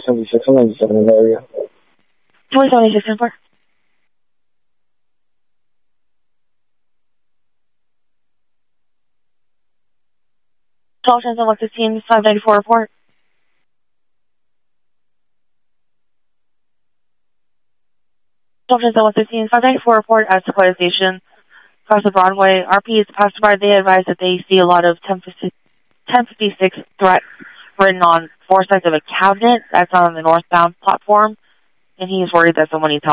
76 and 97 in the area. 2076 and 4. Cautions on 115, 594 report. Cautions on 115, 594 report at Sequoia Station. Across the Broadway, RP is passed by. They advise that they see a lot of 1056 threat written on four sides of a cabinet that's on the northbound platform, and he's worried that someone needs help.